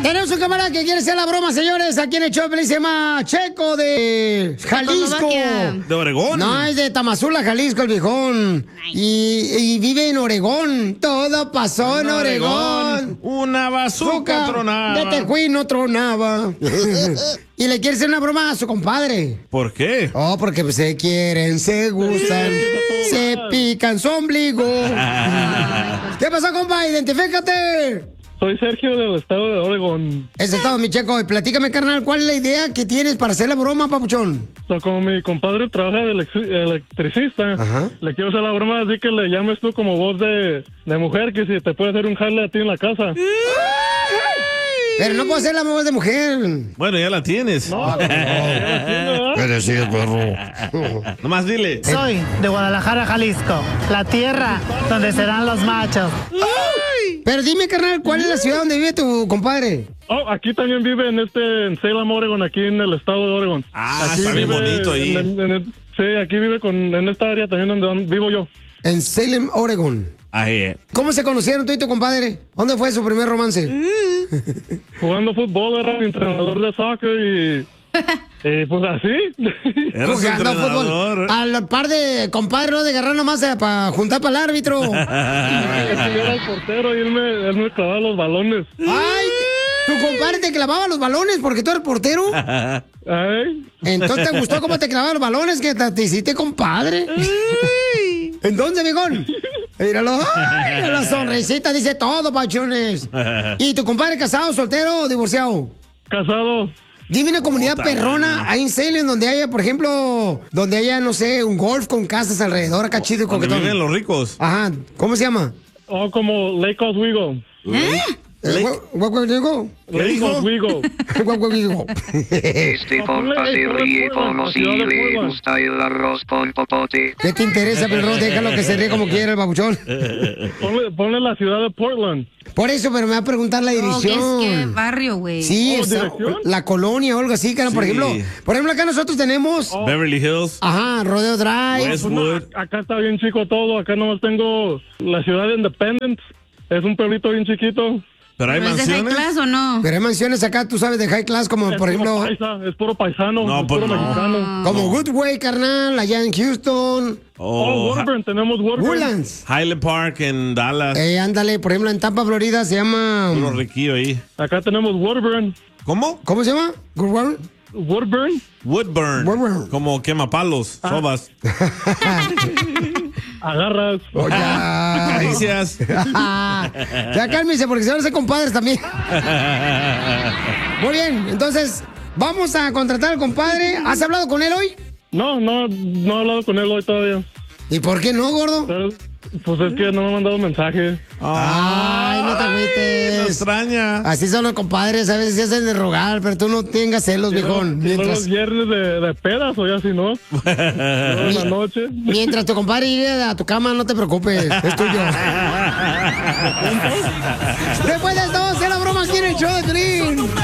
Tenemos un camarada que quiere hacer la broma, señores. Aquí en el show se llama Checo de Jalisco. ¿De Oregón? No, es de Tamazula, Jalisco, el viejón. Y vive en Oregón. Todo pasó en Oregón. Una bazooka tronaba. De Tejuín no tronaba. Y le quiere hacer una broma a su compadre. ¿Por qué? Oh, porque se quieren, se gustan, se pican su ombligo. ¿Qué pasó, compa? Identifícate. Soy Sergio del estado de Oregón. Ese estado, mi Checo. Y platícame, carnal, ¿cuál es la idea que tienes para hacer la broma, papuchón? Como mi compadre trabaja de electricista, le quiero hacer la broma así que le llames tú como voz de mujer, que si te puede hacer un jale a ti en la casa. Pero no puedo hacer la voz de mujer. Bueno, ya la tienes. No, Pero sí, perro. Nomás dile. Soy de Guadalajara, Jalisco, la tierra donde serán los machos. Pero dime, carnal, ¿cuál es la ciudad donde vive tu compadre? Oh, aquí también vive en Salem, Oregon, aquí en el estado de Oregon. Ah, aquí está bien bonito ahí. Sí, aquí vive en esta área también donde vivo yo. En Salem, Oregon. Ahí. ¿Cómo se conocieron tú y tu compadre? ¿Dónde fue su primer romance? Jugando fútbol, era mi entrenador de soccer y pues así. Jugando fútbol. Al par de compadres, ¿no? De agarrar nomás para juntar para el árbitro. Yo era el portero y él me clavaba los balones. ¡Ay! ¿Tu compadre te clavaba los balones porque tú eres portero? Ay. Entonces, ¿te gustó cómo te clavaba los balones que te hiciste compadre? Entonces, viejón. Míralo. Ay, la sonrisita dice todo, pachones. ¿Y tu compadre casado, soltero o divorciado? Casado. Dime una comunidad perrona ahí en Salem donde haya, por ejemplo, donde haya, no sé, un golf con casas alrededor, acá chido y Donde coquetón. viven los ricos. Ajá. ¿Cómo se llama? Oh, como Lake Oswego. ¿What digo? Lake Oswego. Este compa se ríe como si le gusta el arroz con popote. ¿Qué te interesa, perro? Déjalo que se ríe como quiera el babuchón. Ponle la ciudad de Portland. Por eso, pero me va a preguntar la dirección. ¿Qué barrio, güey? Sí, ¿dirección? la colonia o algo así, cara. Por Sí. ejemplo, acá nosotros tenemos... Beverly Hills. Ajá, Rodeo Drive. Westwood. Acá está bien chico todo. Acá nomás tengo la ciudad de Independence. Es un pueblito bien chiquito. Pero hay ¿Pero es de high mansiones. class o no? Pero hay mansiones acá, tú sabes, de high class, como Es por puro ejemplo... es puro paisano. No, es pues puro no. mexicano. Como Goodway, carnal, allá en Houston. Oh, Woodburn, tenemos Woodburn. Woodlands. Highland Park en Dallas. Ándale, por ejemplo, en Tampa, Florida, se llama... Puro riquillo ahí. Acá tenemos Woodburn. ¿Cómo? ¿Cómo se llama? Woodburn. Woodburn. Woodburn. Woodburn. Como quemapalos, sobas. Agarras. Oh, ya. Caricias. Ya cálmese, porque se van a hacer compadres también. Muy bien, entonces, vamos a contratar al compadre. ¿Has hablado con él hoy? No he hablado con él hoy todavía. ¿Y por qué no, gordo? Pero, pues es que no me ha mandado mensaje. Ay, no te Lo agüites. extraña. Así son los compadres, a veces se hacen de rogar, pero tú no tengas celos, viejón. Y luego Mientras, los viernes de pedas o ya si no. Luego en la noche. mientras tu compadre llegue a tu cama, no te preocupes, es tuyo. Después de todo, se la broma aquí en el show de Piolín.